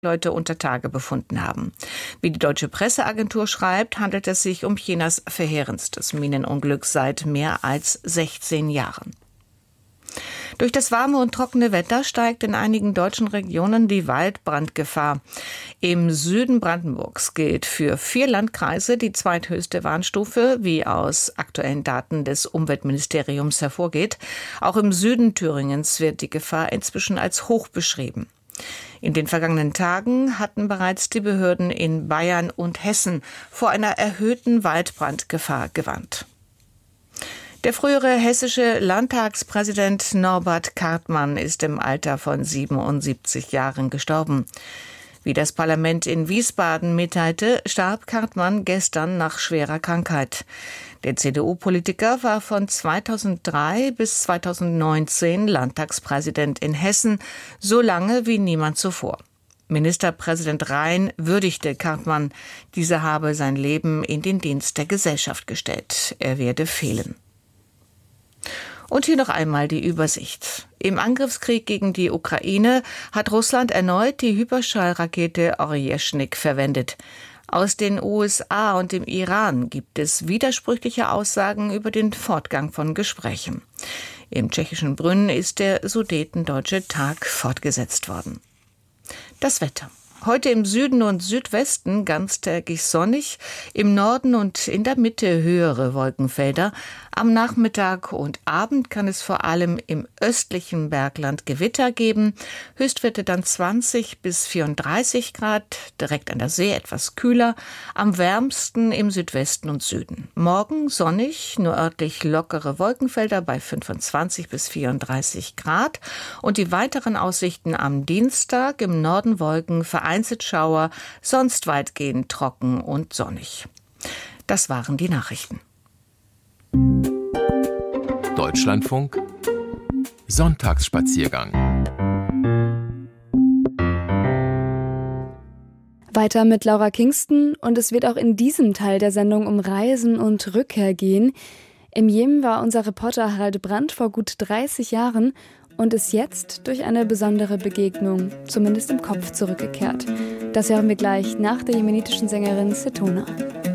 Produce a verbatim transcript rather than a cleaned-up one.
Leute unter Tage befunden haben. Wie die deutsche Presseagentur schreibt, handelt es sich um Chinas verheerendstes Minenunglück seit mehr als sechzehn Jahren. Durch das warme und trockene Wetter steigt in einigen deutschen Regionen die Waldbrandgefahr. Im Süden Brandenburgs gilt für vier Landkreise die zweithöchste Warnstufe, wie aus aktuellen Daten des Umweltministeriums hervorgeht. Auch im Süden Thüringens wird die Gefahr inzwischen als hoch beschrieben. In den vergangenen Tagen hatten bereits die Behörden in Bayern und Hessen vor einer erhöhten Waldbrandgefahr gewarnt. Der frühere hessische Landtagspräsident Norbert Kartmann ist im Alter von siebenundsiebzig Jahren gestorben. Wie das Parlament in Wiesbaden mitteilte, starb Kartmann gestern nach schwerer Krankheit. Der C D U-Politiker war von zweitausenddrei bis zweitausendneunzehn Landtagspräsident in Hessen, so lange wie niemand zuvor. Ministerpräsident Rhein würdigte Kartmann. Dieser habe sein Leben in den Dienst der Gesellschaft gestellt. Er werde fehlen. Und hier noch einmal die Übersicht. Im Angriffskrieg gegen die Ukraine hat Russland erneut die Hyperschallrakete Orjeschnik verwendet. Aus den U S A und dem Iran gibt es widersprüchliche Aussagen über den Fortgang von Gesprächen. Im tschechischen Brünn ist der Sudetendeutsche Tag fortgesetzt worden. Das Wetter. Heute im Süden und Südwesten ganztägig sonnig, im Norden und in der Mitte höhere Wolkenfelder. Am Nachmittag und Abend kann es vor allem im östlichen Bergland Gewitter geben. Höchstwerte dann zwanzig bis vierunddreißig Grad, direkt an der See etwas kühler, am wärmsten im Südwesten und Süden. Morgen sonnig, nur örtlich lockere Wolkenfelder bei fünfundzwanzig bis vierunddreißig Grad und die weiteren Aussichten am Dienstag im Norden Wolken, vereinzelt Schauer, sonst weitgehend trocken und sonnig. Das waren die Nachrichten. Deutschlandfunk Sonntagsspaziergang. Weiter mit Laura Kingston und es wird auch in diesem Teil der Sendung um Reisen und Rückkehr gehen. Im Jemen war unser Reporter Harald Brandt vor gut dreißig Jahren und ist jetzt durch eine besondere Begegnung, zumindest im Kopf, zurückgekehrt. Das hören wir gleich nach der jemenitischen Sängerin Setona.